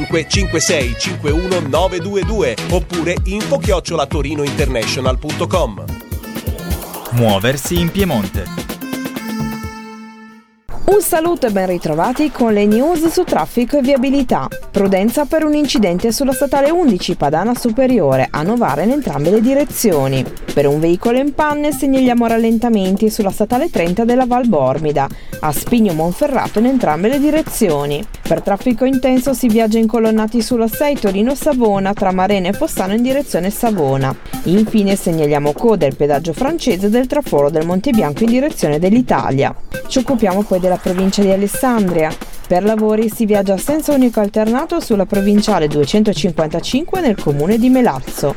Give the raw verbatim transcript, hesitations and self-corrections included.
cinque sei cinque uno nove due due oppure info chiocciola torinointernational punto com. Muoversi in Piemonte. Un saluto e ben ritrovati con le news su traffico e viabilità. Prudenza per un incidente sulla statale undici Padana Superiore a Novara in entrambe le direzioni. Per un veicolo in panne segnaliamo rallentamenti sulla statale trenta della Val Bormida, a Spigno Monferrato in entrambe le direzioni. Per traffico intenso si viaggia incolonnati sulla sei Torino-Savona tra Marena e Fossano in direzione Savona. Infine segnaliamo coda il pedaggio francese del traforo del Monte Bianco in direzione dell'Italia. Ci occupiamo poi della provincia di Alessandria. Per lavori si viaggia a senso unico alternato sulla provinciale duecentocinquantacinque nel comune di Melazzo.